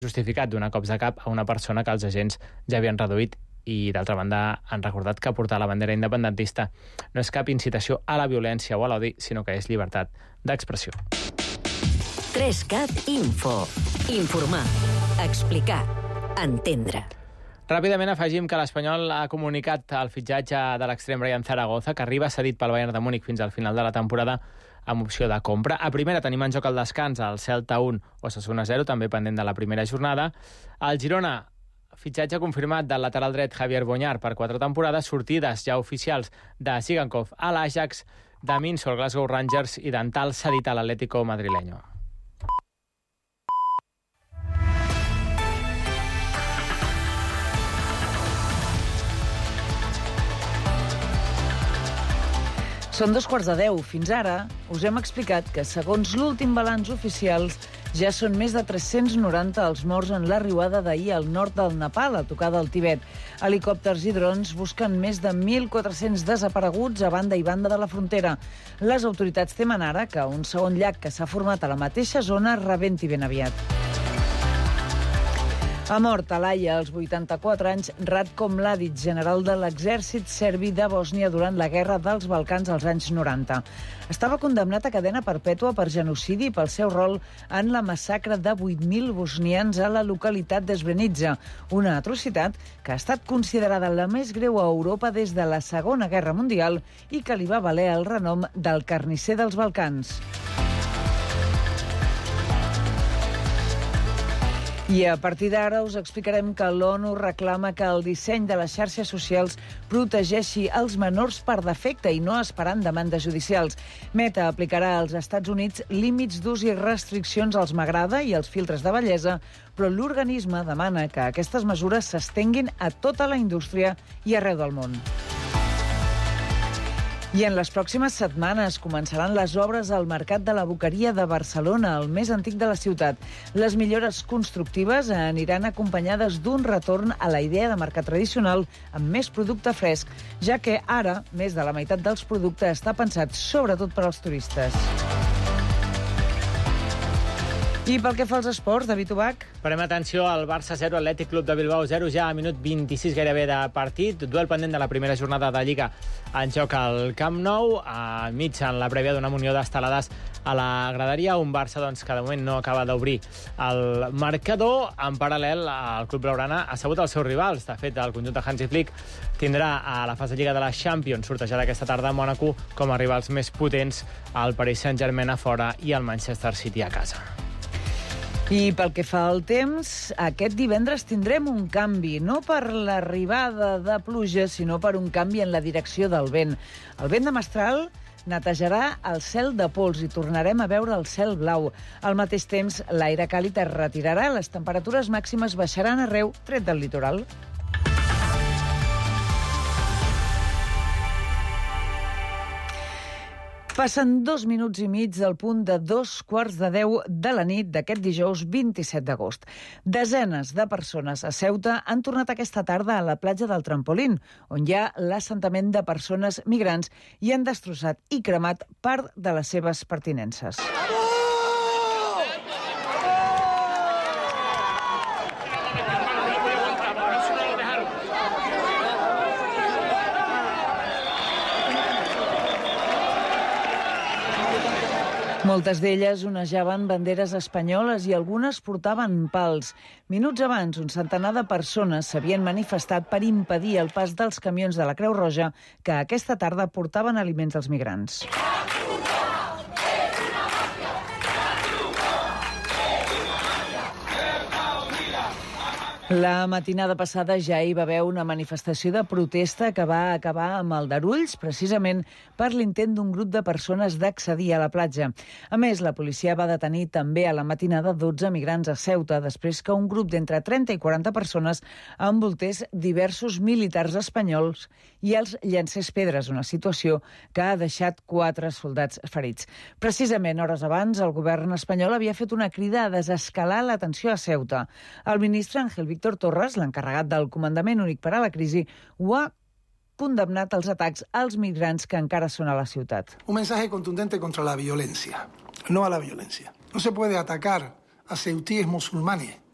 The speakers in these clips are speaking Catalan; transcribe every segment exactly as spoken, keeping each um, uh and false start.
justificat donar cops de cap a una persona que els agents ja havien reduït i, d'altra banda, han recordat que portar la bandera independentista no és cap incitació a la violència o a l'odi, sinó que és llibertat d'expressió. tres cat Info. Informar, explicar, entendre. Ràpidament afegim que l'Espanyol ha comunicat el fitxatge de l'extrem Brian Zaragoza, que arriba cedit pel Bayern de Múnich fins al final de la temporada amb opció de compra. A primera tenim en joc el descans, el Celta un, Osasuna zero, també pendent de la primera jornada. El Girona, fitxatge confirmat del lateral dret Javier Boñar per quatre temporades, sortides ja oficials de Sigankov a l'Ajax, de Minso al Glasgow Rangers i Dental cedit a l'Atlético madrileño. Són dos quarts de deu. Fins ara us hem explicat que, segons l'últim balanç oficial, ja són més de tres-cents noranta els morts en la riuada d'ahir al nord del Nepal, a tocar del Tibet. Helicòpters i drons busquen més de mil quatre-cents desapareguts a banda i banda de la frontera. Les autoritats temen ara que un segon llac que s'ha format a la mateixa zona rebenti ben aviat. Ha mort a l'Haia, als vuitanta-quatre anys, Ratko Mladic, general de l'exèrcit serbi de Bòsnia durant la Guerra dels Balcans als anys noranta. Estava condemnat a cadena perpètua per genocidi pel seu rol en la massacre de vuit mil bosnians a la localitat de Srebrenica, una atrocitat que ha estat considerada la més greu a Europa des de la Segona Guerra Mundial i que li va valer el renom del carnisser dels Balcans. I a partir d'ara us explicarem que l'ONU reclama que el disseny de les xarxes socials protegeixi els menors per defecte i no esperant demandes judicials. Meta aplicarà als Estats Units límits d'ús i restriccions als m'agrada i als filtres de bellesa, però l'organisme demana que aquestes mesures s'estenguin a tota la indústria i arreu del món. I en les pròximes setmanes començaran les obres al Mercat de la Boqueria de Barcelona, el més antic de la ciutat. Les millores constructives aniran acompanyades d'un retorn a la idea de mercat tradicional amb més producte fresc, ja que ara més de la meitat dels productes està pensat sobretot per als turistes. I pel que fa als esports, David Ubach? Parem atenció al Barça zero, Atlètic Club de Bilbao zero, ja a minut vint-i-sis gairebé de partit. Duel pendent de la primera jornada de Lliga en joc al Camp Nou, a mig en la prèvia d'una munió d'estelades a la graderia. Un Barça doncs, que de moment no acaba d'obrir el marcador. En paral·lel, el club blaugrana ha sabut els seus rivals. De fet, el conjunt de Hansi Flick tindrà a la fase de Lliga de la Champions sortejada aquesta tarda a Mònaco com a rivals més potents, el Paris Saint-Germain a fora i el Manchester City a casa. I pel que fa al temps, aquest divendres tindrem un canvi, no per l'arribada de pluja, sinó per un canvi en la direcció del vent. El vent de mestral netejarà el cel de pols i tornarem a veure el cel blau. Al mateix temps, l'aire càlid es retirarà, les temperatures màximes baixaran arreu, tret del litoral. Passen dos minuts i mig del punt de dos quarts de deu de la nit d'aquest dijous vint-i-set d'agost. Desenes de persones a Ceuta han tornat aquesta tarda a la platja del Trampolín, on hi ha l'assentament de persones migrants i han destrossat i cremat part de les seves pertinences. Moltes d'elles onejaven banderes espanyoles i algunes portaven pals. Minuts abans, un centenar de persones s'havien manifestat per impedir el pas dels camions de la Creu Roja que aquesta tarda portaven aliments als migrants. La matinada passada ja hi va haver una manifestació de protesta que va acabar amb aldarulls, precisament per l'intent d'un grup de persones d'accedir a la platja. A més, la policia va detenir també a la matinada dotze migrants a Ceuta, després que un grup d'entre trenta i quaranta persones envoltés diversos militars espanyols i els llancés pedres, una situació que ha deixat quatre soldats ferits. Precisament, hores abans, el govern espanyol havia fet una crida a desescalar la tensió a Ceuta. El ministre Ángel Víctor Torres, l'encarregat del Comandament Únic per a la Crisi, ho ha condemnat els atacs als migrants que encara són a la ciutat. Un mensaje contundente contra la violencia, no a la violencia. No se puede atacar a ceutíes musulmanes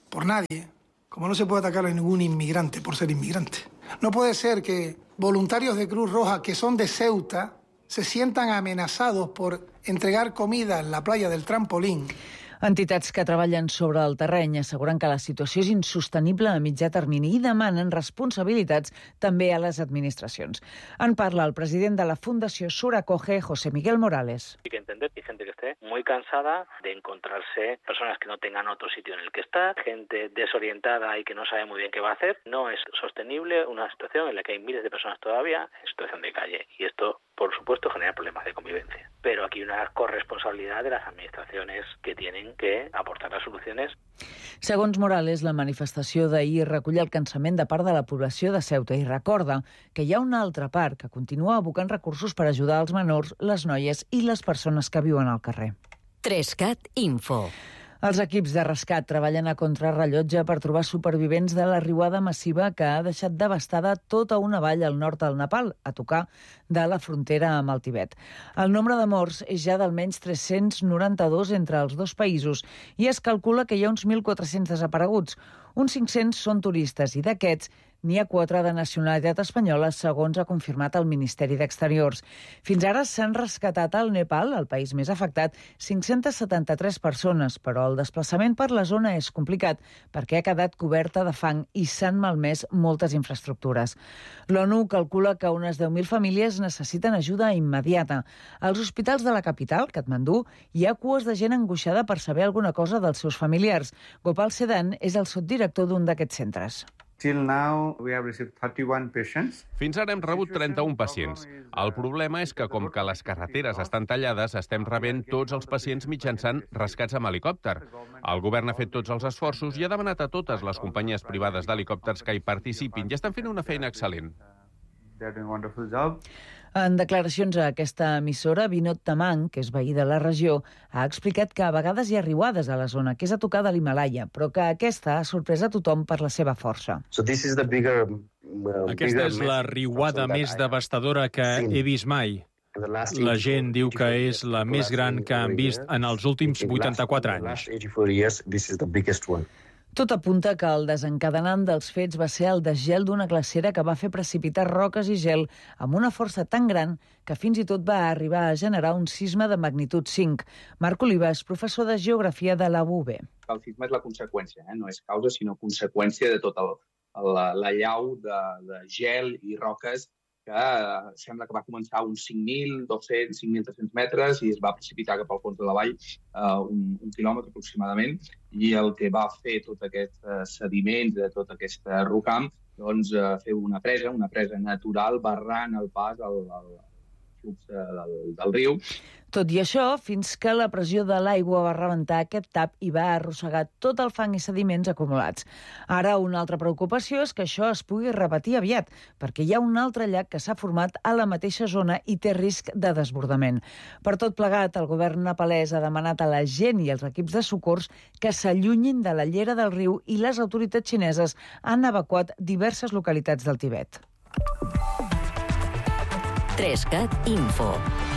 por nadie, como no se puede atacar a ningún inmigrante por ser inmigrante. No puede ser que voluntarios de Cruz Roja que son de Ceuta se sientan amenazados por entregar comida en la playa del Trampolín. Entitats que treballen sobre el terreny asseguren que la situació és insostenible a mitjà termini i demanen responsabilitats també a les administracions. En parla el president de la Fundació Suracoge, José Miguel Morales. Hay que entender que hay gente que esté muy cansada de encontrarse personas que no tengan otro sitio en el que estar, gente desorientada y que no sabe muy bien qué va a hacer. No es sostenible una situación en la que hay miles de personas todavía en situación de calle y esto, por supuesto, genera problemas de convivencia. Pero aquí hay una corresponsabilidad de las administraciones que tienen que aportar las soluciones. Segons Morales, la manifestació d'ahir recull el cansament de part de la població de Ceuta i recorda que hi ha una altra part que continua abocant recursos per ajudar els menors, les noies i les persones que viuen al carrer. tres cat Info. Els equips de rescat treballen a contrarrellotge per trobar supervivents de la riuada massiva que ha deixat devastada tota una vall al nord del Nepal, a tocar de la frontera amb el Tibet. El nombre de morts és ja d'almenys tres-cents noranta-dos entre els dos països i es calcula que hi ha uns mil quatre-cents desapareguts. Uns cinc-cents són turistes i d'aquests n'hi ha quatre de nacionalitat espanyola, segons ha confirmat el Ministeri d'Exteriors. Fins ara s'han rescatat al Nepal, el país més afectat, cinc-centes setanta-tres persones, però el desplaçament per la zona és complicat perquè ha quedat coberta de fang i s'han malmès moltes infraestructures. L'ONU calcula que unes deu mil famílies necessiten ajuda immediata. Als hospitals de la capital, Katmandú, hi ha cues de gent angoixada per saber alguna cosa dels seus familiars. Gopal Sedan és el subdirector d'un d'aquests centres. Fins ara hem rebut trenta-un pacients. El problema és que, com que les carreteres estan tallades, estem rebent tots els pacients mitjançant rescats amb helicòpter. El govern ha fet tots els esforços i ha demanat a totes les companyies privades d'helicòpters que hi participin i estan fent una feina excel·lent. En declaracions a aquesta emissora, Vinod Tamang, que és veí de la regió, ha explicat que a vegades hi ha riuades a la zona, que és a tocar de l'Himalaya, però que aquesta ha sorprès a tothom per la seva força. Aquesta és la riuada més devastadora que he vist mai. La gent diu que és la més gran que han vist en els últims vuitanta-quatre anys. Tot apunta que el desencadenant dels fets va ser el desgel d'una glacera que va fer precipitar roques i gel amb una força tan gran que fins i tot va arribar a generar un sisme de magnitud cinc. Marc Oliva és professor de Geografia de la U B. El sisme és la conseqüència, eh? No és causa, sinó conseqüència de tota la, la llau de, de gel i roques que eh, sembla que va començar a uns cinc mil dos-cents, cinc mil tres-cents metres i es va precipitar cap al fons de la vall eh, un, un quilòmetre aproximadament, i el que va fer tots aquests eh, sediments de tot aquest rocam, doncs eh, fer una presa, una presa natural barrant el pas al, al flux eh, del, del riu. Tot i això, fins que la pressió de l'aigua va rebentar aquest tap i va arrossegar tot el fang i sediments acumulats. Ara, una altra preocupació és que això es pugui repetir aviat, perquè hi ha un altre llac que s'ha format a la mateixa zona i té risc de desbordament. Per tot plegat, el govern nepalès ha demanat a la gent i els equips de socors que s'allunyin de la llera del riu i les autoritats xineses han evacuat diverses localitats del Tibet. tres cat Info.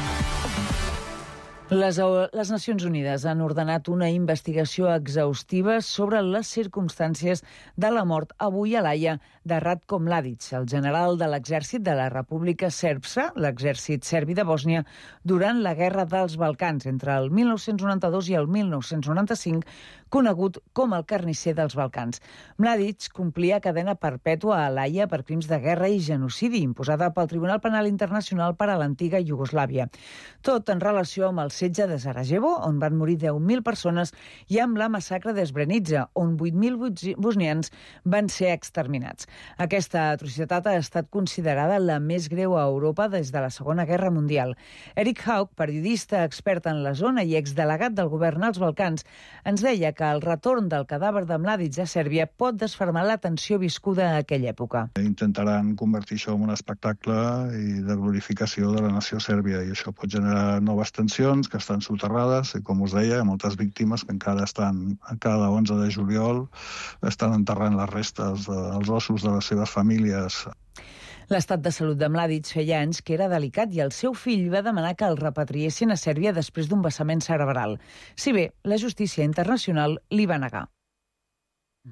Les, les Nacions Unides han ordenat una investigació exhaustiva sobre les circumstàncies de la mort avui a l'Haia de Ratko Mladic, el general de l'exèrcit de la República Srpska, l'exèrcit serbi de Bòsnia, durant la Guerra dels Balcans, entre el mil nou-cents noranta-dos i el mil nou-cents noranta-cinc, conegut com el carnisser dels Balcans. Mladic complia cadena perpètua a l'Haia per crims de guerra i genocidi, imposada pel Tribunal Penal Internacional per a l'antiga Iugoslàvia. Tot en relació amb el setge de Sarajevo, on van morir deu mil persones, i amb la massacre de Srebrenica, on vuit mil bosnians van ser exterminats. Aquesta atrocitat ha estat considerada la més greu a Europa des de la Segona Guerra Mundial. Eric Haug, periodista expert en la zona i exdelegat del govern als Balcans, ens deia que el retorn del cadàver de Mladic a Sèrbia pot desfermar la tensió viscuda a aquella època. Intentaran convertir això en un espectacle i de glorificació de la nació sèrbia, i això pot generar noves tensions que estan soterrades, i com us deia, hi ha moltes víctimes que encara estan, cada onze de juliol, estan enterrant les restes dels ossos de les seves famílies. L'estat de salut de Mladic feia anys que era delicat i el seu fill va demanar que el repatriessin a Sèrbia després d'un vessament cerebral. Si bé la justícia internacional li va negar.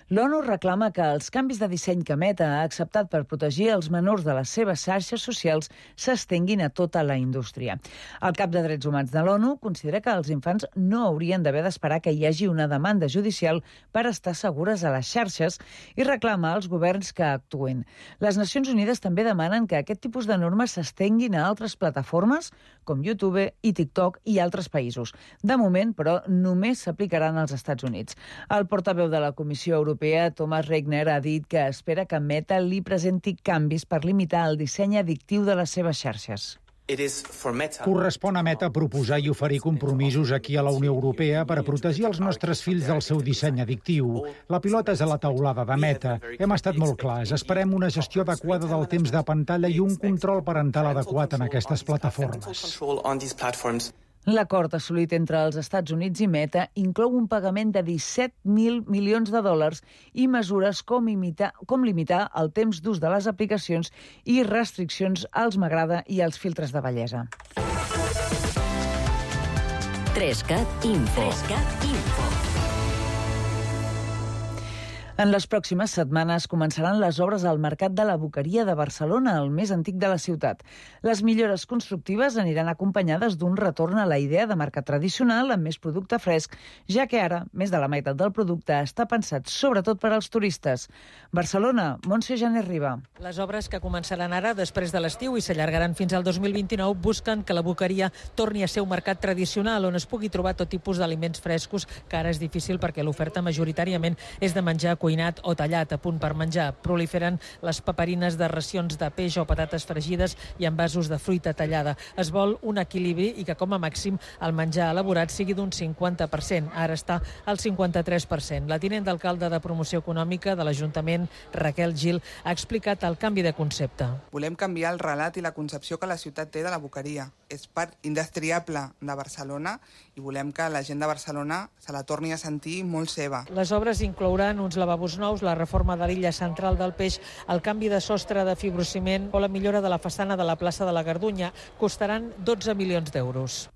L'ONU reclama que els canvis de disseny que Meta ha acceptat per protegir els menors de les seves xarxes socials s'estenguin a tota la indústria. El cap de Drets Humans de l'ONU considera que els infants no haurien d'haver d'esperar que hi hagi una demanda judicial per estar segures a les xarxes i reclama als governs que actuen. Les Nacions Unides també demanen que aquest tipus de normes s'estenguin a altres plataformes com YouTube i TikTok i altres països. De moment, però, només s'aplicaran als Estats Units. El portaveu de la Comissió Europea, Thomas Regner, ha dit que espera que Meta li presenti canvis per limitar el disseny addictiu de les seves xarxes. Correspon a Meta proposar i oferir compromisos aquí a la Unió Europea per a protegir els nostres fills del seu disseny addictiu. La pilota és a la teulada de Meta. Hem estat molt clars. Esperem una gestió adequada del temps de pantalla i un control parental adequat en aquestes plataformes. L'acord assolit entre els Estats Units i Meta inclou un pagament de disset mil milions de dòlars i mesures com, imitar, com limitar el temps d'ús de les aplicacions i restriccions als m'agrada i als filtres de bellesa. Trescat Info. Trescat Info. En les pròximes setmanes començaran les obres al Mercat de la Boqueria de Barcelona, el més antic de la ciutat. Les millores constructives aniran acompanyades d'un retorn a la idea de mercat tradicional amb més producte fresc, ja que ara més de la meitat del producte està pensat sobretot per als turistes. Barcelona, Montse Janer Riba. Les obres que començaran ara, després de l'estiu i s'allargaran fins al dos mil vint-i-nou, busquen que la Boqueria torni a ser un mercat tradicional on es pugui trobar tot tipus d'aliments frescos, que ara és difícil perquè l'oferta majoritàriament és de menjar cuinat o tallat a punt per menjar. Proliferen les paperines de racions de peix o patates fregides i envasos de fruita tallada. Es vol un equilibri i que com a màxim el menjar elaborat sigui d'un cinquanta per cent. Ara està al cinquanta-tres per cent. La tinent d'alcalde de Promoció Econòmica de l'Ajuntament, Raquel Gil, ha explicat el canvi de concepte. Volem canviar el relat i la concepció que la ciutat té de la Boqueria. És part indestriable de Barcelona i volem que la gent de Barcelona se la torni a sentir molt seva. Les obres inclouran uns lavabos nous, la reforma de l'illa central del Peix, el canvi de sostre de fibrociment o la millora de la façana de la plaça de la Gardunya. Costaran dotze milions d'euros.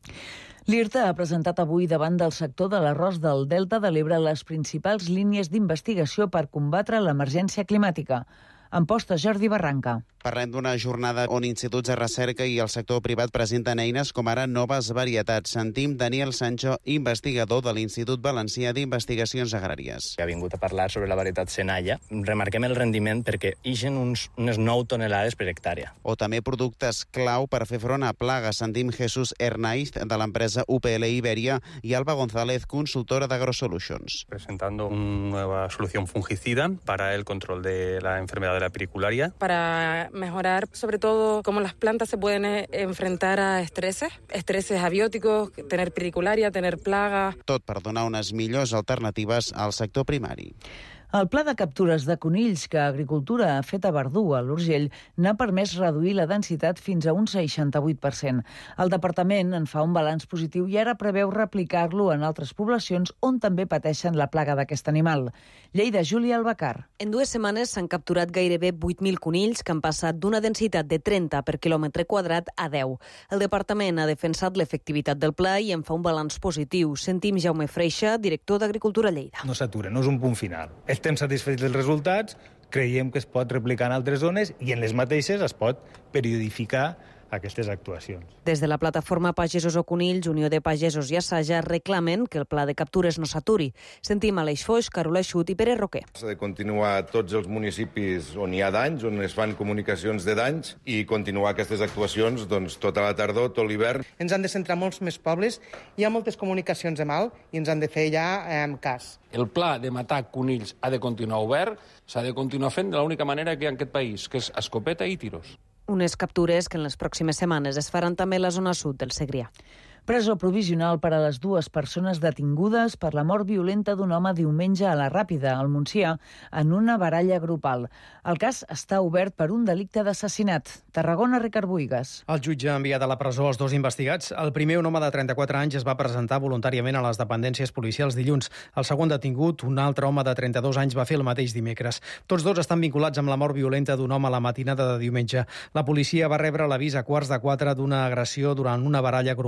L'IRTA ha presentat avui davant del sector de l'arròs del Delta de l'Ebre les principals línies d'investigació per combatre l'emergència climàtica. Amposta Jordi Barranca. Parlem d'una jornada on instituts de recerca i el sector privat presenten eines com ara noves varietats. Sentim Daniel Sancho, investigador de l'Institut Valencià d'Investigacions Agràries. Ha vingut a parlar sobre la varietat Senalla. Remarquem el rendiment perquè ixen uns, unes nou tonelades per hectàrea. O també productes clau per fer front a plagues. Sentim Jesús Hernaiz, de l'empresa U P L Iberia, i Alba González, consultora d'AgroSolutions. Presentando una nueva solución fungicida para el control de la enfermedad de la pericularia. Para mejorar sobre todo cómo las plantas se pueden enfrentar a estreses, estreses abióticos, tener pericularia, tener plagas. Tot per donar unes millors alternatives al sector primari. El pla de captures de conills que Agricultura ha fet a Verdú, a l'Urgell, n'ha permès reduir la densitat fins a un seixanta-vuit per cent. El departament en fa un balanç positiu i ara preveu replicar-lo en altres poblacions on també pateixen la plaga d'aquest animal. Lleida, Júlia Albacar. En dues setmanes s'han capturat gairebé vuit mil conills que han passat d'una densitat de trenta per quilòmetre quadrat a deu. El departament ha defensat l'efectivitat del pla i en fa un balanç positiu. Sentim Jaume Freixa, director d'Agricultura Lleida. No s'atura, no és un punt final. Estem satisfets dels resultats, creiem que es pot replicar en altres zones i en les mateixes es pot periodificar aquestes actuacions. Des de la plataforma Pagesos o Conills, Unió de Pagesos i Assaja reclamen que el pla de captures no s'aturi. Sentim Aleix Foix, Carola Xut i Pere Roquer. S'ha de continuar a tots els municipis on hi ha danys, on es fan comunicacions de danys i continuar aquestes actuacions doncs, tota la tardor, tot l'hivern. Ens han de centrar molts més pobles, hi ha moltes comunicacions de mal i ens han de fer ja eh, cas. El pla de matar conills ha de continuar obert, s'ha de continuar fent de l'única manera que hi ha en aquest país, que és escopeta i tiros. Unes captures que en les pròximes setmanes es faran també a la zona sud del Segrià. Presó provisional per a les dues persones detingudes per la mort violenta d'un home diumenge a la Ràpida, al Montsià, en una baralla grupal. El cas està obert per un delicte d'assassinat. Tarragona, Ricard Buigas. El jutge ha enviat a la presó els dos investigats. El primer, un home de trenta-quatre anys, es va presentar voluntàriament a les dependències policials dilluns. El segon detingut, un altre home de trenta-dos anys, va fer el mateix dimecres. Tots dos estan vinculats amb la mort violenta d'un home a la matinada de diumenge. La policia va rebre l'avís a quarts de quatre d'una agressió durant una baralla grupal a la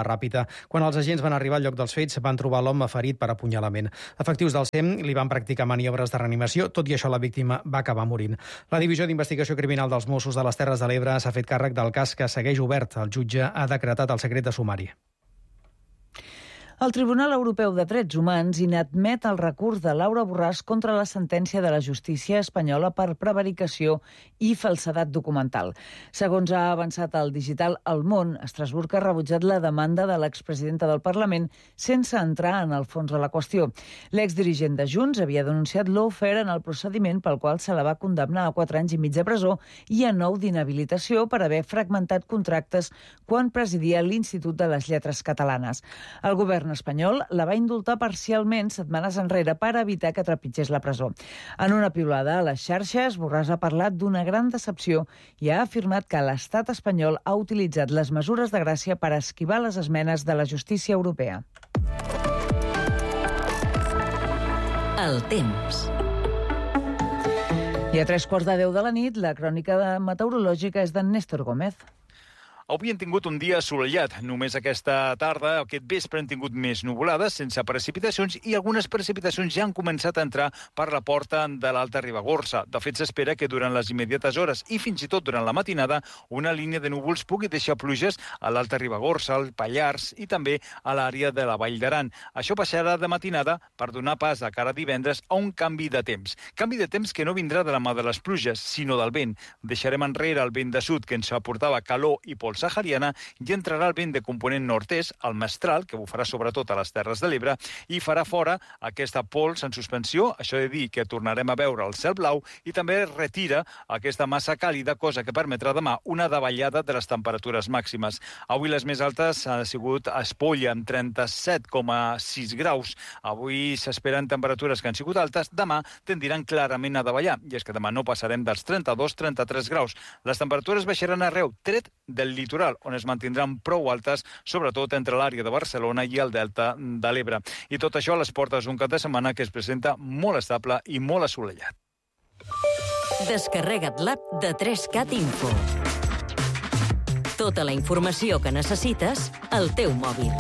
ràpida. Quan els agents van arribar al lloc dels fets, van trobar l'home ferit per apunyalament. Efectius del S E M li van practicar maniobres de reanimació, tot i això la víctima va acabar morint. La Divisió d'Investigació Criminal dels Mossos de les Terres de l'Ebre s'ha fet càrrec del cas, que segueix obert. El jutge ha decretat el secret de sumari. El Tribunal Europeu de Drets Humans inadmet el recurs de Laura Borràs contra la sentència de la justícia espanyola per prevaricació i falsedat documental. Segons ha avançat el digital El Món, Estrasburg ha rebutjat la demanda de l'expresidenta del Parlament sense entrar en el fons de la qüestió. L'exdirigent de Junts havia denunciat lawfare en el procediment pel qual se la va condemnar a quatre anys i mig de presó i a nou d'inhabilitació per haver fragmentat contractes quan presidia l'Institut de les Lletres Catalanes. El govern espanyol la va indultar parcialment setmanes enrere per evitar que trepitgés la presó. En una piulada a les xarxes, Borràs ha parlat d'una gran decepció i ha afirmat que l'estat espanyol ha utilitzat les mesures de gràcia per esquivar les esmenes de la justícia europea. El temps. I a tres quarts de deu de la nit, la crònica meteorològica és d'en Néstor Gómez. Avui hem tingut un dia assolellat. Només aquesta tarda, aquest vespre, hem tingut més nuvolades, sense precipitacions, i algunes precipitacions ja han començat a entrar per la porta de l'Alta Ribagorça. De fet, s'espera que durant les immediates hores i fins i tot durant la matinada una línia de núvols pugui deixar pluges a l'Alta Ribagorça, al Pallars i també a l'àrea de la Vall d'Aran. Això passarà de matinada per donar pas a cara divendres a un canvi de temps. Canvi de temps que no vindrà de la mà de les pluges, sinó del vent. Deixarem enrere el vent de sud, que ens aportava calor i pols sahariana, i entrarà el vent de component nord-est, el mestral, que bufarà sobretot a les Terres de l'Ebre, i farà fora aquesta pols en suspensió. Això de dir que tornarem a veure el cel blau, i també retira aquesta massa càlida, cosa que permetrà demà una davallada de les temperatures màximes. Avui les més altes ha sigut a Espolla, amb trenta-set coma sis graus. Avui s'esperen temperatures que han sigut altes, demà tendiran clarament a davallar, i és que demà no passarem dels trenta-dos a trenta-tres graus. Les temperatures baixaran arreu, tret del litoral, on es mantindran prou altes, sobretot entre l'àrea de Barcelona i el delta de l'Ebre. I tot això a les portes d'un cap de setmana que es presenta molt estable i molt assolellat. Descarrega't l'app de tres cat Info. Tota la informació que necessites al teu mòbil.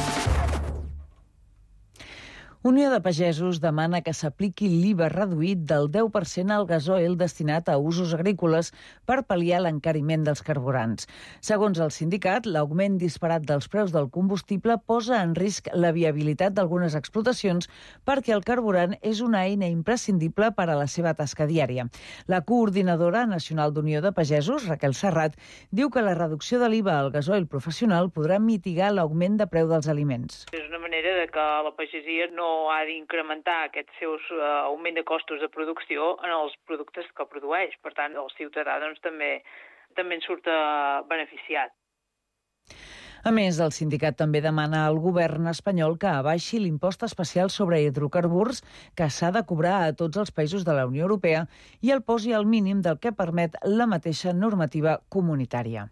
Unió de Pagesos demana que s'apliqui l'I V A reduït del deu per cent al gasoil destinat a usos agrícoles per pal·liar l'encariment dels carburants. Segons el sindicat, l'augment disparat dels preus del combustible posa en risc la viabilitat d'algunes explotacions perquè el carburant és una eina imprescindible per a la seva tasca diària. La coordinadora nacional d'Unió de Pagesos, Raquel Serrat, diu que la reducció de l'I V A al gasoil professional podrà mitigar l'augment de preu dels aliments. És una manera de que la pagesia no ha d'incrementar aquest seus uh, augment de costos de producció en els productes que produeix. Per tant, el ciutadà doncs, també, també en surt uh, beneficiat. A més, el sindicat també demana al govern espanyol que abaixi l'impost especial sobre hidrocarburs que s'ha de cobrar a tots els països de la Unió Europea i el posi al mínim del que permet la mateixa normativa comunitària.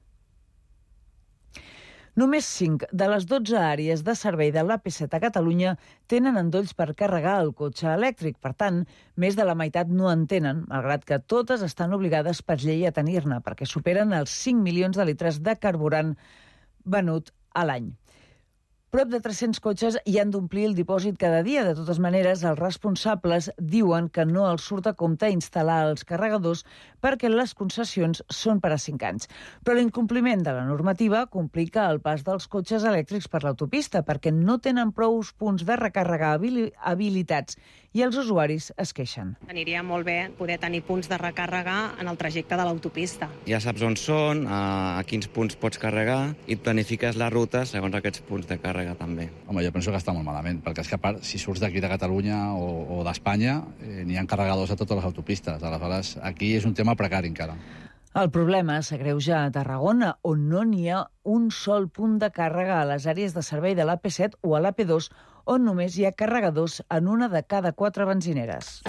Només cinc de les dotze àrees de servei de l'A P set a Catalunya tenen endolls per carregar el cotxe elèctric. Per tant, més de la meitat no en tenen, malgrat que totes estan obligades per llei a tenir-ne, perquè superen els cinc milions de litres de carburant venut a l'any. Prop de tres-cents cotxes hi han d'omplir el dipòsit cada dia. De totes maneres, els responsables diuen que no els surt a compte instal·lar els carregadors perquè les concessions són per a cinc anys. Però l'incompliment de la normativa complica el pas dels cotxes elèctrics per l'autopista perquè no tenen prou punts de recàrrega habilitats i els usuaris es queixen. Aniria molt bé poder tenir punts de recàrrega en el trajecte de l'autopista. Ja saps on són, a quins punts pots carregar i planifiques la ruta segons aquests punts de càrrega també. Home, jo penso que està molt malament, perquè és que a part, si surts d'aquí de Catalunya o, o d'Espanya, eh, n'hi ha carregadors a totes les autopistes. Aleshores, aquí és un tema precari encara. El problema s'agreuja a Tarragona, on no n'hi ha un sol punt de càrrega a les àrees de servei de l'A P set o a l'A P dos, on només hi ha carregadors en una de cada quatre benzineres.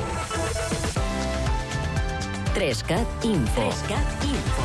tres cat Info. tres cat Info.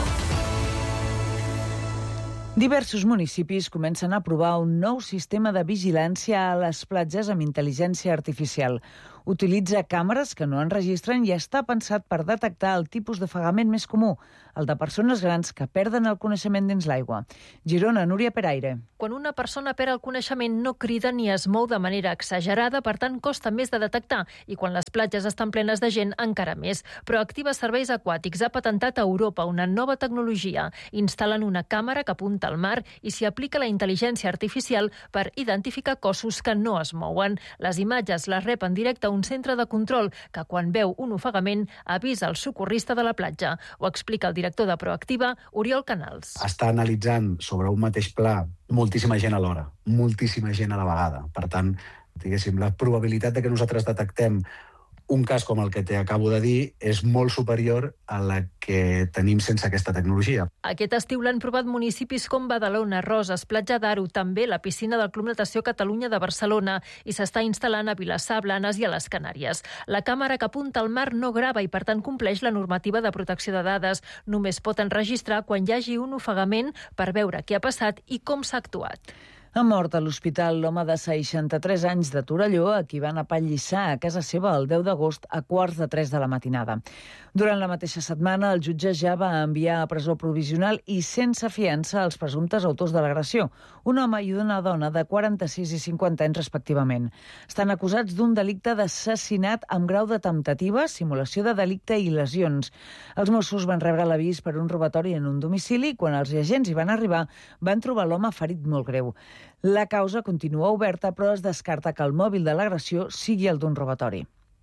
Diversos municipis comencen a provar un nou sistema de vigilància a les platges amb intel·ligència artificial. Utilitza càmeres que no enregistren i està pensat per detectar el tipus d'ofegament més comú, el de persones grans que perden el coneixement dins l'aigua. Girona, Núria Peraire. Quan una persona perd el coneixement no crida ni es mou de manera exagerada, per tant costa més de detectar, i quan les platges estan plenes de gent encara més. Proactiva Serveis Aquàtics ha patentat a Europa una nova tecnologia. Instal·len una càmera que apunta al mar i s'hi aplica la intel·ligència artificial per identificar cossos que no es mouen. Les imatges les rep en directe a un centre de control que, quan veu un ofegament, avisa el socorrista de la platja. Ho explica el director de Proactiva, Oriol Canals. Està analitzant sobre un mateix pla moltíssima gent alhora, moltíssima gent a la vegada. Per tant, diguéssim, la probabilitat de que nosaltres detectem un cas com el que t'acabo de dir és molt superior a la que tenim sense aquesta tecnologia. Aquest estiu l'han provat municipis com Badalona, Roses, Platja d'Aro, també la piscina del Club Natació Catalunya de Barcelona, i s'està instal·lant a Vilassar, Blanes i a les Canàries. La càmera que apunta al mar no grava i, per tant, compleix la normativa de protecció de dades. Només pot enregistrar quan hi hagi un ofegament per veure què ha passat i com s'ha actuat. Ha mort a l'hospital l'home de seixanta-tres anys de Torelló, a qui van apallissar a casa seva el deu d'agost a quarts de tres de la matinada. Durant la mateixa setmana, el jutge ja va enviar a presó provisional i sense fiança als presumptes autors de l'agressió, un home i una dona de quaranta-sis i cinquanta anys respectivament. Estan acusats d'un delicte d'assassinat amb grau de temptativa, simulació de delicte i lesions. Els Mossos van rebre l'avís per un robatori en un domicili i quan els agents hi van arribar van trobar l'home ferit molt greu. La causa continua oberta, però es descarta que el mòbil de l'agressió sigui el d'un robatori.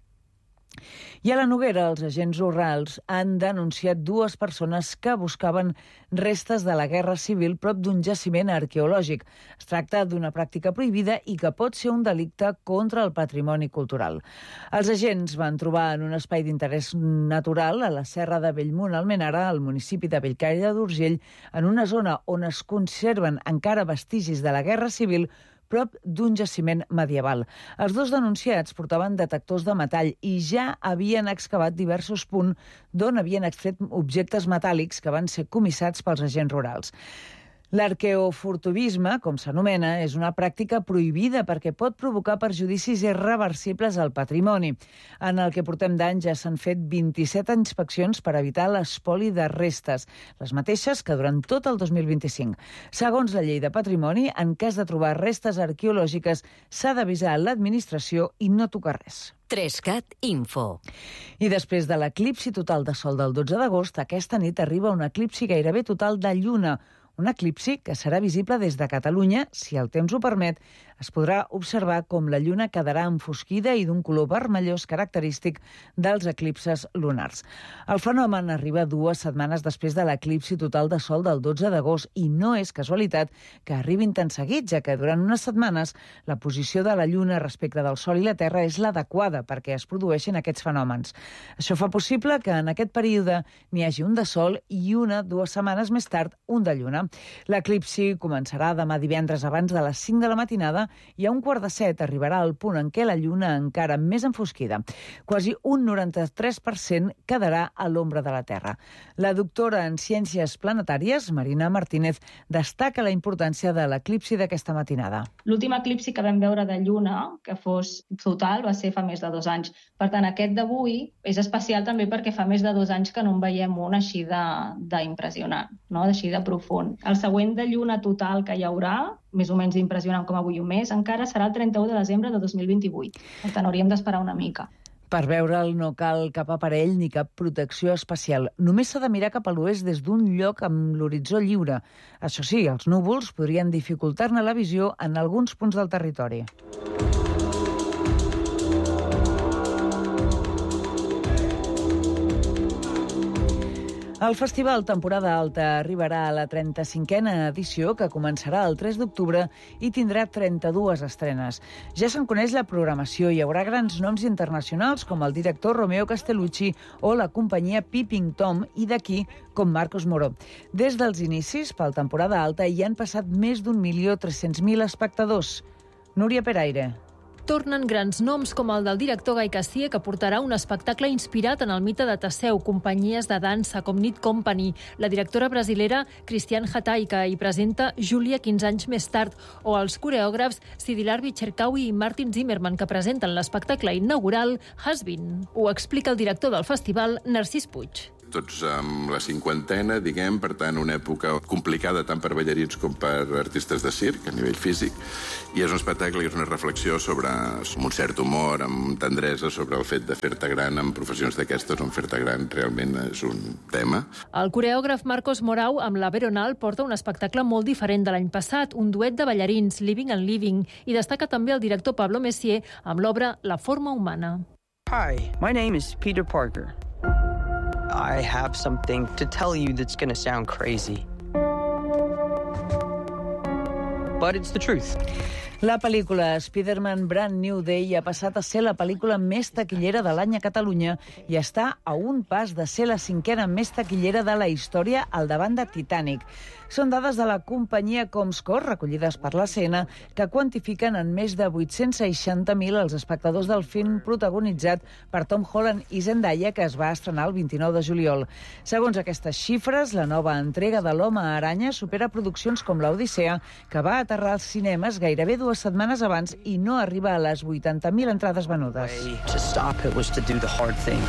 I a la Noguera, els agents rurals han denunciat dues persones que buscaven restes de la Guerra Civil prop d'un jaciment arqueològic. Es tracta d'una pràctica prohibida i que pot ser un delicte contra el patrimoni cultural. Els agents van trobar en un espai d'interès natural a la Serra de Bellmunt-Almenara, al municipi de Bellcaire d'Urgell, en una zona on es conserven encara vestigis de la Guerra Civil, prop d'un jaciment medieval. Els dos denunciats portaven detectors de metall i ja havien excavat diversos punts d'on havien extret objectes metàl·lics que van ser comissats pels agents rurals. L'arqueofurtivisme, com s'anomena, és una pràctica prohibida perquè pot provocar perjudicis irreversibles al patrimoni. En el que portem d'any ja s'han fet vint-i-set inspeccions per evitar l'espoli de restes, les mateixes que durant tot el dos mil vint-i-cinc. Segons la llei de patrimoni, en cas de trobar restes arqueològiques, s'ha d'avisar l'administració i no tocar res. Trescat Info. I després de l'eclipsi total de sol del dotze d'agost, aquesta nit arriba un eclipsi gairebé total de lluna. Un eclipsi que serà visible des de Catalunya, si el temps ho permet. Es podrà observar com la lluna quedarà enfosquida i d'un color vermellós característic dels eclipses lunars. El fenomen arriba dues setmanes després de l'eclipsi total de sol del dotze d'agost i no és casualitat que arribin tan seguit, ja que durant unes setmanes la posició de la lluna respecte del sol i la terra és l'adequada perquè es produeixin aquests fenòmens. Això fa possible que en aquest període n'hi hagi un de sol i una, dues setmanes més tard, un de lluna. L'eclipsi començarà demà divendres abans de les cinc de la matinada i a un quart de set arribarà al punt en què la lluna encara més enfosquida. Quasi un noranta-tres per cent quedarà a l'ombra de la Terra. La doctora en Ciències Planetàries, Marina Martínez, destaca la importància de l'eclipsi d'aquesta matinada. L'últim eclipsi que vam veure de lluna, que fos total, va ser fa més de dos anys. Per tant, aquest d'avui és especial també perquè fa més de dos anys que no en veiem un així d'impressionant, no? Així de profund. El següent de lluna total que hi haurà, més o menys impressionant com avui un mes, encara serà el trenta-u de desembre de dos mil vint-i-vuit. Per tant, hauríem d'esperar una mica. Per veure'l no cal cap aparell ni cap protecció especial. Només s'ha de mirar cap a l'oest des d'un lloc amb l'horitzó lliure. Això sí, els núvols podrien dificultar-ne la visió en alguns punts del territori. El Festival Temporada Alta arribarà a la trenta-cinquena edició, que començarà el tres d'octubre i tindrà trenta-dues estrenes. Ja se'n coneix la programació. Hi haurà grans noms internacionals com el director Romeo Castellucci o la companyia Peeping Tom i d'aquí com Marcos Moro. Des dels inicis, pel Temporada Alta, hi han passat més d'un milió tres-cents mil espectadors. Núria Peraire. Tornen grans noms com el del director Gai Cassier, que portarà un espectacle inspirat en el mite de Teseu, companyies de dansa com Knit Company, la directora brasilera Cristiane Hatay, que hi presenta Júlia quinze anys més tard, o els coreògrafs Sidilar Bicherkaui i Martin Zimmerman, que presenten l'espectacle inaugural Has Been. Ho explica el director del festival, Narcís Puig. Tots amb la cinquantena, diguem, per tant, una època complicada tant per ballarins com per artistes de circ, a nivell físic, i és un espectacle que és una reflexió sobre, amb un cert humor, amb tendresa, sobre el fet de fer-te gran en professions d'aquestes, on fer-te gran realment és un tema. El coreògraf Marcos Morau, amb la Veronal, porta un espectacle molt diferent de l'any passat, un duet de ballarins, Living and Living, i destaca també el director Pablo Messier amb l'obra La forma humana. Hi, my name is Peter Parker. I have something to tell you that's going to sound crazy. But it's the truth. La pel·lícula Spider-Man Brand New Day ha passat a ser la pel·lícula més taquillera de l'any a Catalunya i està a un pas de ser la cinquena més taquillera de la història al davant de Titanic. Són dades de la companyia Comscore, recollides per la C N, que quantifiquen en més de vuit-cents seixanta mil els espectadors del film protagonitzat per Tom Holland i Zendaya, que es va estrenar el vint-i-nou de juliol. Segons aquestes xifres, la nova entrega de l'Home Aranya supera produccions com l'Odissea, que va aterrar als cinemes gairebé dues setmanes abans i no arriba a les vuitanta mil entrades venudes. To stop it was to do the hard thing.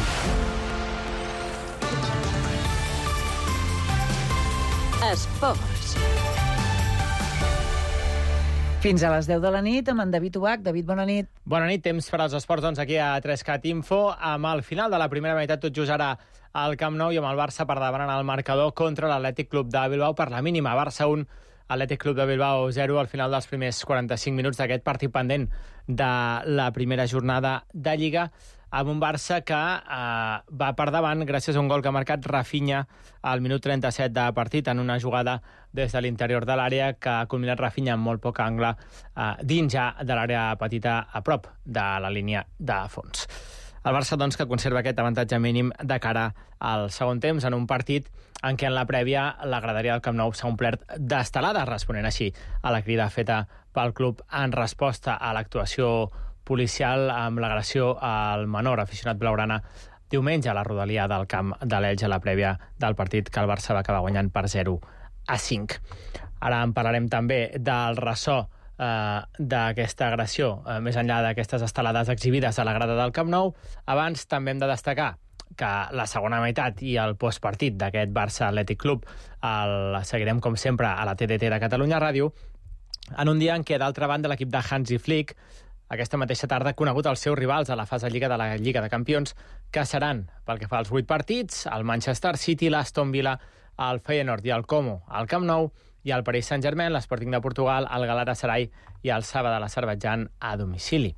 Esports. Fins a les deu de la nit amb en David Ubach. David, bona nit. Bona nit, temps per als esports, doncs, aquí a tres cat Info, amb el final de la primera meitat tot just ara al Camp Nou i amb el Barça per davant en el marcador contra l'Atlètic Club de Bilbao per la mínima. Barça un, Atlètic Club de Bilbao zero al final dels primers quaranta-cinc minuts d'aquest partit pendent de la primera jornada de Lliga, amb un Barça que eh, va per davant gràcies a un gol que ha marcat Rafinha al minut trenta-set de partit en una jugada des de l'interior de l'àrea que ha culminat Rafinha amb molt poc angle eh, dins ja de l'àrea petita a prop de la línia de fons. El Barça, doncs, que conserva aquest avantatge mínim de cara al segon temps en un partit en què en la prèvia la graderia del Camp Nou s'ha omplert d'estelada, responent així a la crida feta pel club en resposta a l'actuació policial amb l'agressió al menor aficionat blaugrana diumenge a la rodalia del camp de l'Elx a la prèvia del partit que el Barça va acabar guanyant per zero a cinc. Ara en parlarem també del ressò eh, d'aquesta agressió, eh, més enllà d'aquestes estelades exhibides a la grada del Camp Nou. Abans també hem de destacar que la segona meitat i el postpartit d'aquest Barça Atlètic Club el seguirem, com sempre, a la T D T de Catalunya Ràdio, en un dia en què, d'altra banda, l'equip de Hansi Flick aquesta mateixa tarda ha conegut els seus rivals a la fase Lliga de la Lliga de Campions, que seran, pel que fa als vuit partits, el Manchester City, l'Aston Villa, el Feyenoord i el Como al Camp Nou, i el Paris Saint-Germain, l'Sporting de Portugal, el Galatasaray i el Saba de l'Azerbaidjan a domicili.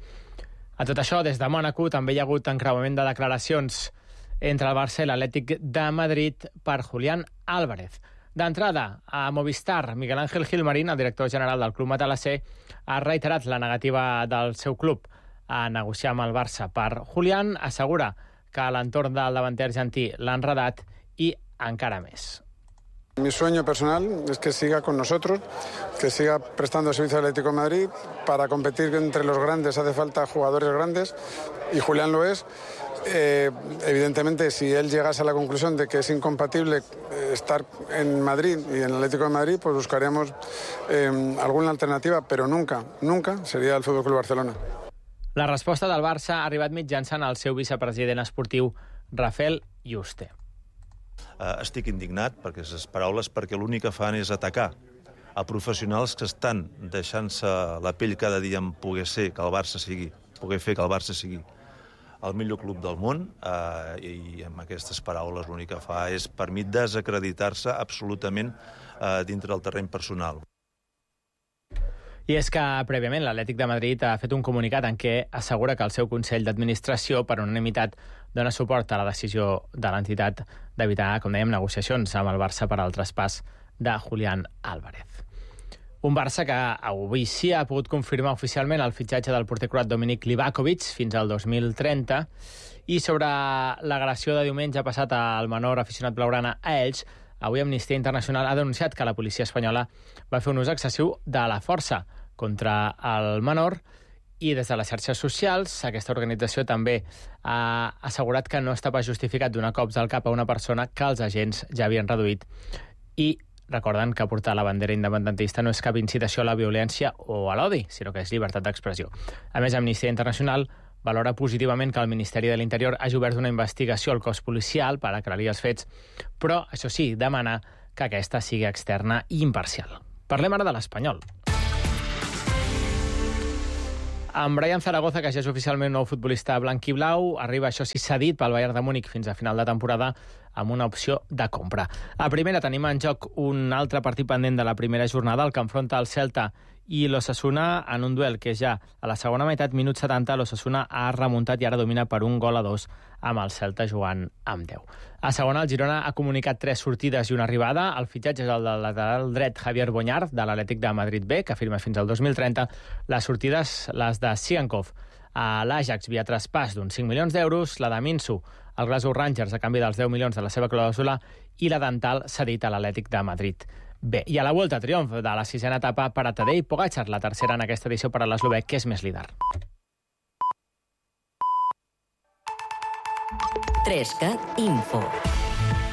A tot això, des de Mònaco, també hi ha hagut encreuament de declaracions entre el Barça i l'Atlètic de Madrid per Julián Álvarez. D'entrada, a Movistar, Miguel Ángel Gilmarín, el director general del club matalasser, ha reiterat la negativa del seu club a negociar amb el Barça per Julián, assegura que a l'entorn del davanter argentí l'ha enredat i encara més. Mi sueño personal es que siga con nosotros, que siga prestando servicio al Atlético de Madrid. Para competir entre los grandes hace falta jugadores grandes y Julián lo es. Eh, evidentemente, si él llegase a la conclusión de que es incompatible estar en Madrid y en el Atlético de Madrid, pues buscaríamos eh, alguna alternativa, pero nunca, nunca sería el F C Barcelona. La resposta del Barça ha arribat mitjançant el seu vicepresident esportiu, Rafael Yuste. Uh, estic indignat perquè aquestes paraules, perquè l'únic que fan és atacar a professionals que estan deixant-se la pell cada dia en poder ser que el Barça sigui, poder fer que el Barça sigui el millor club del món, eh, i amb aquestes paraules l'únic que fa és, per mi, desacreditar-se absolutament eh, dintre del terreny personal. I és que, prèviament, l'Atlètic de Madrid ha fet un comunicat en què assegura que el seu Consell d'Administració, per unanimitat, dona suport a la decisió de l'entitat d'evitar, com dèiem, negociacions amb el Barça per al traspàs de Julián Álvarez. Un Barça que avui sí ha pogut confirmar oficialment el fitxatge del porter croat Dominik Livakovic fins al dos mil trenta, i sobre l'agressió de diumenge passat al menor aficionat blaugrana a Elx, avui Amnistia Internacional ha denunciat que la policia espanyola va fer un ús excessiu de la força contra el menor I des de les xarxes socials, aquesta organització també ha assegurat que no estava justificat donar cops al cap a una persona que els agents ja havien reduït. I recorden que portar la bandera independentista no és cap incitació a la violència o a l'odi, sinó que és llibertat d'expressió. A més, Amnistia Internacional valora positivament que el Ministeri de l'Interior hagi obert una investigació al cos policial per aclarir els fets, però, això sí, demana que aquesta sigui externa i imparcial. Parlem ara de l'Espanyol. Amb Brian Zaragoza, que ja és oficialment nou futbolista blanc i blau, arriba, això sí, cedit pel Bayern de Múnich fins a final de temporada amb una opció de compra. A primera tenim en joc un altre partit pendent de la primera jornada, el que enfronta el Celta i l'Osasuna en un duel que ja a la segona meitat, minut setanta, l'Osasuna ha remuntat i ara domina per un gol a dos amb el Celta jugant amb deu. A segona, el Girona ha comunicat tres sortides i una arribada. El fitxatge és el del lateral dret Javier Boñar, de l'Atlètic de Madrid B, que firma fins al dos mil trenta. Les sortides, les de Sigankov a l'Ajax via traspàs d'uns cinc milions d'euros, la de Minsu al Glasgow Rangers a canvi dels deu milions de la seva clàusula i la d'Antal cedit a l'Atlètic de Madrid B. I a la Vuelta, triomf de la sisena etapa per a Tadej Pogačar, la tercera en aquesta edició per a l'eslovè, que és més líder. tres cat Info.